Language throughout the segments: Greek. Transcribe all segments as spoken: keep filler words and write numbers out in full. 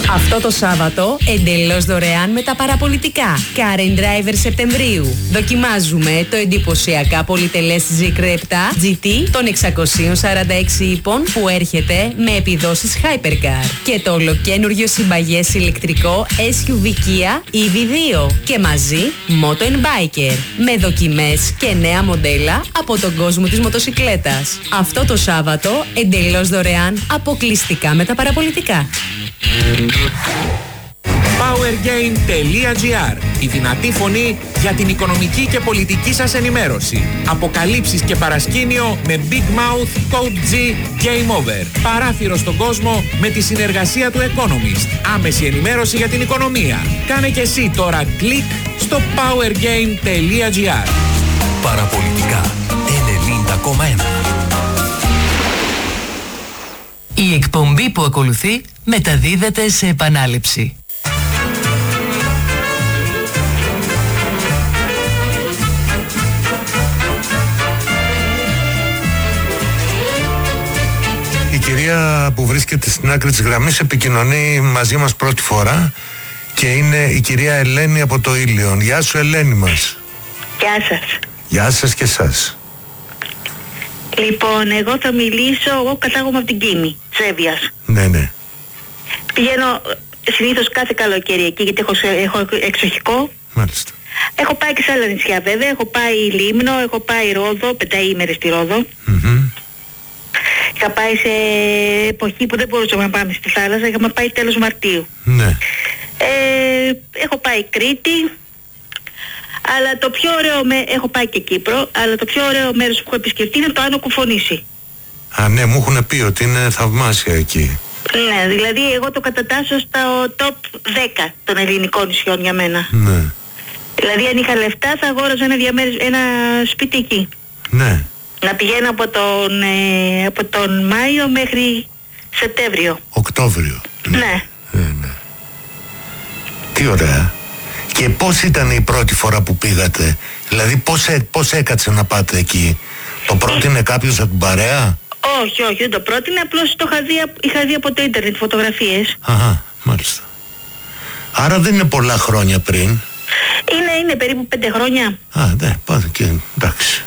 Αυτό το Σάββατο εντελώς δωρεάν με τα παραπολιτικά. Car and Driver Σεπτεμβρίου. Δοκιμάζουμε το εντυπωσιακά πολυτελές Zeekr επτά τζι τι των εξακόσια σαράντα έξι ύπων που έρχεται με επιδόσεις Hypercar. Και το ολοκένουργιο συμπαγές ηλεκτρικό ες γιου βι Kia ι βι δύο. Και μαζί Moto and Biker. Με δοκιμές και νέα μοντέλα από τον κόσμο της μοτοσικλέτας. Αυτό το Σάββατο εντελώς δωρεάν αποκλειστικά με τα παραπολιτικά. Powergain τελεία τζι άρ. Η δυνατή φωνή για την οικονομική και πολιτική σας ενημέρωση. Αποκαλύψεις και παρασκήνιο με Big Mouth Code G Game Over. Παράθυρο στον κόσμο με τη συνεργασία του Economist. Άμεση ενημέρωση για την οικονομία. Κάνε και εσύ τώρα κλικ στο Powergain τελεία τζι άρ. Παραπολιτικά ενενήντα κόμμα ένα. Η εκπομπή που ακολουθεί μεταδίδεται σε επανάληψη. Η κυρία που βρίσκεται στην άκρη της γραμμής επικοινωνεί μαζί μας πρώτη φορά και είναι η κυρία Ελένη από το Ήλιον. Γεια σου Ελένη μας. Γεια σας. Γεια σας και εσάς. Λοιπόν, εγώ θα μιλήσω, εγώ κατάγομαι από την Κίνη, Σέβιας. Ναι, ναι. Πηγαίνω συνήθως κάθε καλοκαίρι εκεί γιατί έχω, έχω εξοχικό. Μάλιστα. Έχω πάει και σε άλλα νησιά βέβαια, έχω πάει Λίμνο, έχω πάει Ρόδο, πενταήμερες στη Ρόδο. Mm-hmm. Είχα πάει σε εποχή που δεν μπορούσαμε να πάμε στη θάλασσα, είχαμε πάει τέλος Μαρτίου. Ναι. Ε, έχω πάει Κρήτη, αλλά το πιο ωραίο, με... έχω πάει και Κύπρο, αλλά το πιο ωραίο μέρος που έχω επισκεφτεί είναι το Άνω Κουφονήσι. Α, ναι, μου έχουν πει ότι είναι θαυμάσια εκεί. Ναι, δηλαδή εγώ το κατατάσσω στο top δέκα των ελληνικών νησιών για μένα. Ναι. Δηλαδή αν είχα λεφτά θα αγόραζα ένα, διαμέρι... ένα σπίτι εκεί. Ναι. Να πηγαίνω από τον, ε, από τον Μάιο μέχρι Σεπτέμβριο. Οκτώβριο. Ναι. Ναι. Ναι, ναι. Τι ωραία. Και πώς ήταν η πρώτη φορά που πήγατε? Δηλαδή πώς, έ, πώς έκατσε να πάτε εκεί? Το πρότεινε κάποιος από την παρέα? Όχι, όχι, δεν το πρότεινε. Απλώς το είχα δει, είχα δει από το ίντερνετ φωτογραφίες. Αχα, μάλιστα. Άρα δεν είναι πολλά χρόνια πριν? Είναι, είναι περίπου πέντε χρόνια. Α, ναι, πάτε και εντάξει.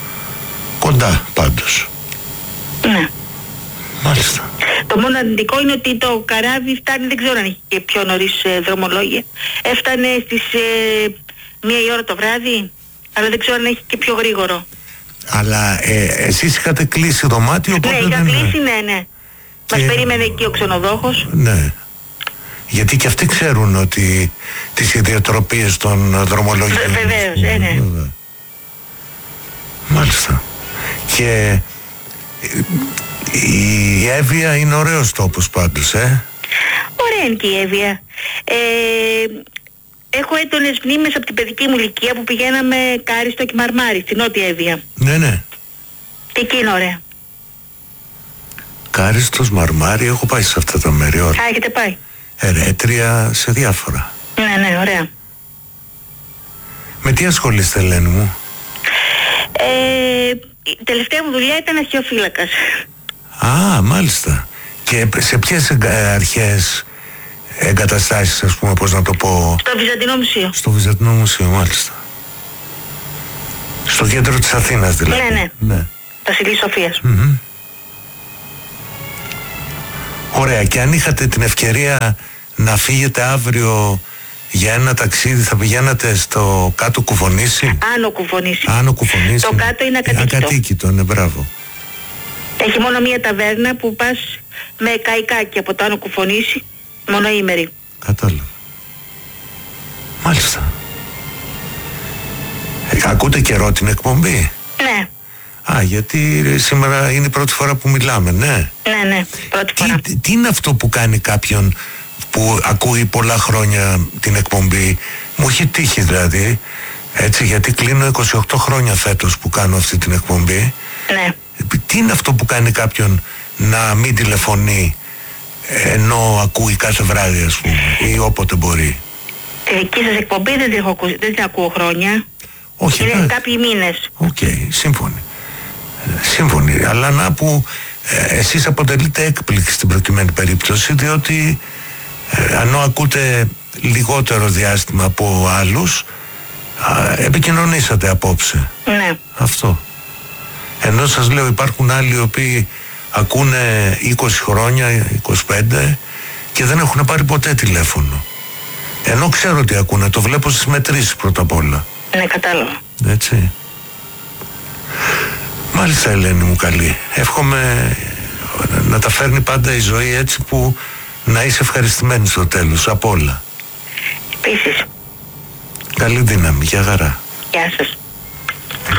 Κοντά πάντως. Ναι. Μάλιστα. Το μόνο αρνητικό είναι ότι το καράβι φτάνει, δεν ξέρω αν έχει και πιο νωρίς ε, δρομολόγια. Έφτανε στις ε, μία η ώρα το βράδυ, αλλά δεν ξέρω αν έχει και πιο γρήγορο. Αλλά ε, εσείς είχατε κλείσει δωμάτιο, οπότε ναι, είχα δεν... κλείσει, ναι, ναι. Και... Μας περίμενε εκεί ο ξενοδόχος. Ναι. Γιατί και αυτοί ξέρουν ότι τις ιδιοτροπίες των δρομολόγιων... Βε, βεβαίως, ναι, ναι. Βέβαια. Μάλιστα. Και η Εύβοια είναι ωραίος τόπος πάντως, ε. Ωραία είναι και η Εύβοια. Ε, έχω έντονες μνήμες από την παιδική μου ηλικία που πηγαίναμε Κάριστο και Μαρμάρι, στην Νότια Εύβοια. Ναι, ναι. Και εκεί είναι ωραία. Κάριστος, Μαρμάρι, έχω πάει σε αυτά τα μέρη. Α, έχετε πάει? Ερέτρια, σε διάφορα. Ναι, ναι, ωραία. Με τι ασχολείστε, Ελένη μου? Ε, η τελευταία μου δουλειά ήταν αρχαιοφύλακας. Α, μάλιστα. Και σε ποιες αρχές εγκαταστάσεις, ας πούμε, πώς να το πω... Στο Βυζαντινό Μουσείο. Στο Βυζαντινό Μουσείο, μάλιστα. Στο κέντρο της Αθήνας δηλαδή. Ναι, ναι. Ναι. Βασιλής Σοφίας. Mm-hmm. Ωραία. Και αν είχατε την ευκαιρία να φύγετε αύριο για ένα ταξίδι, θα πηγαίνατε στο κάτω Κουφονήσι? Άνω Κουφονήσι. Άνω Κουφονήσι. Το κάτω είναι ακατοίκητο. Ακατοίκητο, ναι, μπράβο. Έχει μόνο μία ταβέρνα που πας με καϊκάκι από το Άνω Κουφονήσι, μονοήμερη. Κατάλαβα. Μάλιστα. Ε, ακούτε καιρό την εκπομπή? Ναι. Α, γιατί σήμερα είναι η πρώτη φορά που μιλάμε, ναι. Ναι, ναι, πρώτη φορά. Τι, τι είναι αυτό που κάνει κάποιον που ακούει πολλά χρόνια την εκπομπή? Μου έχει τύχει δηλαδή, έτσι, γιατί κλείνω είκοσι οκτώ χρόνια φέτος που κάνω αυτή την εκπομπή. Ναι. Τι είναι αυτό που κάνει κάποιον να μην τηλεφωνεί ενώ ακούει κάθε βράδυ, ας πούμε, ή όποτε μπορεί? Τη δική σας εκπομπή δεν την, έχω, δεν την ακούω χρόνια. Όχι, είναι ναι. κάποιοι μήνες. Οκ, okay, σύμφωνοι. Σύμφωνοι, αλλά να που ε, εσείς αποτελείτε έκπληξη στην προκειμένη περίπτωση, διότι ε, ενώ ακούτε λιγότερο διάστημα από άλλους, α, επικοινωνήσατε απόψε. Ναι. Αυτό. Ενώ σας λέω υπάρχουν άλλοι οι οποίοι ακούνε είκοσι χρόνια, είκοσι πέντε και δεν έχουν πάρει ποτέ τηλέφωνο. Ενώ ξέρω ότι ακούνε, το βλέπω στις μετρήσεις πρώτα απ' όλα. Ναι, κατάλαβα. Έτσι. Μάλιστα, Ελένη μου καλή. Εύχομαι να τα φέρνει πάντα η ζωή έτσι που να είσαι ευχαριστημένη στο τέλος, απ' όλα. Επίσης. Καλή δύναμη, για χαρά. Γεια σας.